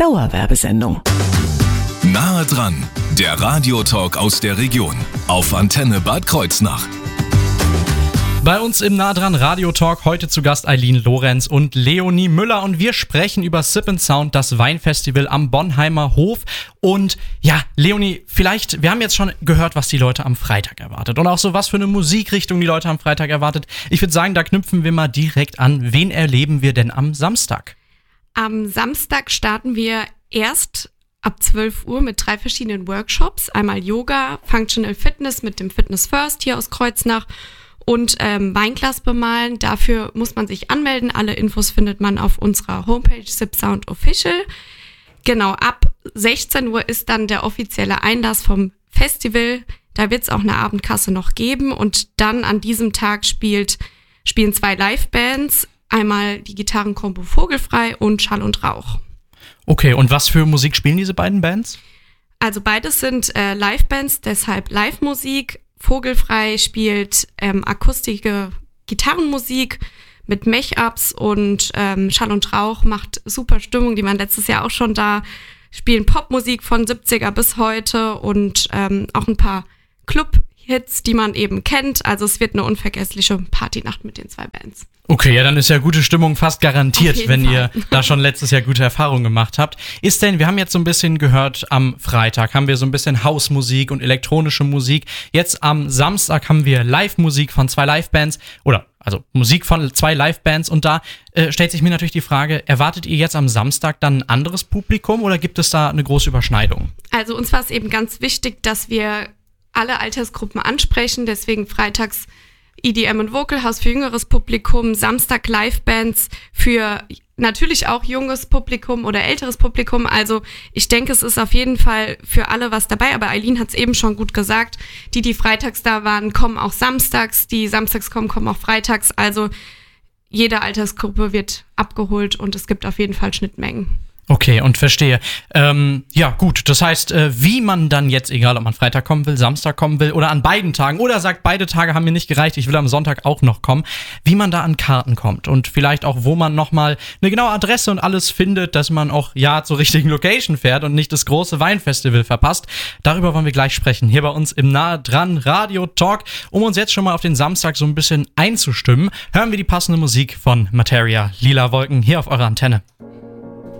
Dauerwerbesendung. Nahe dran, der Radiotalk aus der Region auf Antenne Bad Kreuznach. Bei uns im Nah dran Radiotalk heute zu Gast Eileen Lorenz und Leonie Müller und wir sprechen über Sip & Sound, das Weinfestival am Bonheimer Hof. Und ja, Leonie, vielleicht, wir haben jetzt schon gehört, was die Leute am Freitag erwartet und auch so, was für eine Musikrichtung die Leute am Freitag erwartet. Ich würde sagen, da knüpfen wir mal direkt an. Wen erleben wir denn am Samstag? Am Samstag starten wir erst ab 12 Uhr mit 3 verschiedenen Workshops. Einmal Yoga, Functional Fitness mit dem Fitness First hier aus Kreuznach und Weinglas bemalen. Dafür muss man sich anmelden. Alle Infos findet man auf unserer Homepage Sip Sound Official. Genau, ab 16 Uhr ist dann der offizielle Einlass vom Festival. Da wird es auch eine Abendkasse noch geben. Und dann an diesem Tag spielen 2 Livebands. Einmal die Gitarrenkombo Vogelfrei und Schall und Rauch. Okay, und was für Musik spielen diese beiden Bands? Also beides sind Livebands, deshalb Live-Musik. Vogelfrei spielt akustische Gitarrenmusik mit Mech-Ups und Schall und Rauch macht super Stimmung, die waren letztes Jahr auch schon da, spielen Popmusik von 70er bis heute und auch ein paar Club-Hits, die man eben kennt. Also es wird eine unvergessliche Partynacht mit den 2 Bands. Okay, ja, dann ist ja gute Stimmung fast garantiert, wenn ihr da schon letztes Jahr gute Erfahrungen gemacht habt. Wir haben jetzt so ein bisschen gehört, am Freitag haben wir so ein bisschen Hausmusik und elektronische Musik. Jetzt am Samstag haben wir Live-Musik von 2 Livebands also Musik von 2 Livebands und da stellt sich mir natürlich die Frage, erwartet ihr jetzt am Samstag dann ein anderes Publikum oder gibt es da eine große Überschneidung? Also uns war es eben ganz wichtig, dass wir alle Altersgruppen ansprechen, deswegen freitags EDM und Vocal House für jüngeres Publikum, Samstag Livebands für natürlich auch junges Publikum oder älteres Publikum. Also ich denke, es ist auf jeden Fall für alle was dabei, aber Eileen hat es eben schon gut gesagt, die freitags da waren, kommen auch samstags, die samstags kommen auch freitags. Also jede Altersgruppe wird abgeholt und es gibt auf jeden Fall Schnittmengen. Okay, und verstehe. Ja, gut, das heißt, wie man dann jetzt, egal ob man Freitag kommen will, Samstag kommen will oder an beiden Tagen oder sagt, beide Tage haben mir nicht gereicht, ich will am Sonntag auch noch kommen, wie man da an Karten kommt und vielleicht auch, wo man nochmal eine genaue Adresse und alles findet, dass man auch zur richtigen Location fährt und nicht das große Weinfestival verpasst. Darüber wollen wir gleich sprechen, hier bei uns im Nah dran Radio Talk. Um uns jetzt schon mal auf den Samstag so ein bisschen einzustimmen, hören wir die passende Musik von Materia, Lila Wolken, hier auf eurer Antenne.